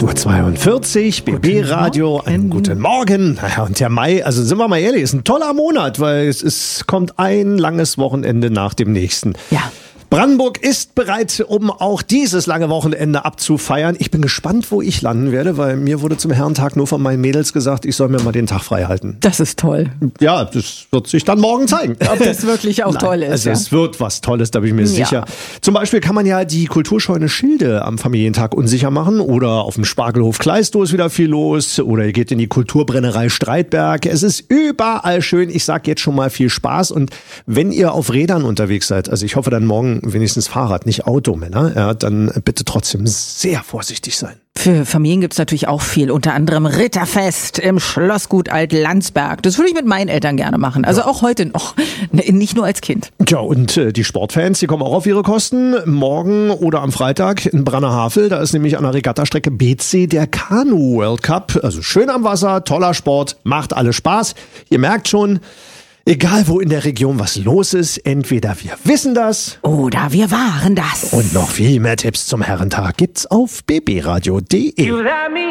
8.42 Uhr, BB Radio, einen guten Morgen. Naja, und der Mai, also sind wir mal ehrlich, ist ein toller Monat, weil kommt ein langes Wochenende nach dem nächsten. Ja. Brandenburg ist bereit, um auch dieses lange Wochenende abzufeiern. Ich bin gespannt, wo ich landen werde, weil mir wurde zum Herrentag nur von meinen Mädels gesagt, ich soll mir mal den Tag frei halten. Das ist toll. Ja, das wird sich dann morgen zeigen. Ob das wirklich auch toll ist. Also es wird was Tolles, da bin ich mir sicher. Zum Beispiel kann man ja die Kulturscheune Schilde am Familientag unsicher machen oder auf dem Spargelhof Kleistow ist wieder viel los oder ihr geht in die Kulturbrennerei Streitberg. Es ist überall schön. Ich sag jetzt schon mal viel Spaß und wenn ihr auf Rädern unterwegs seid, also ich hoffe dann morgen wenigstens Fahrrad, nicht Auto, Männer, ja, dann bitte trotzdem sehr vorsichtig sein. Für Familien gibt's natürlich auch viel, unter anderem Ritterfest im Schlossgut Alt-Landsberg. Das würde ich mit meinen Eltern gerne machen, also auch heute noch, nicht nur als Kind. Tja, und die Sportfans, die kommen auch auf ihre Kosten. Morgen oder am Freitag in Brannerhavel, da ist nämlich an der Regattastrecke BC der Kanu World Cup. Also schön am Wasser, toller Sport, macht alles Spaß. Ihr merkt schon, egal wo in der Region was los ist, entweder wir wissen das oder wir waren das. Und noch viel mehr Tipps zum Herrentag gibt's auf bbradio.de.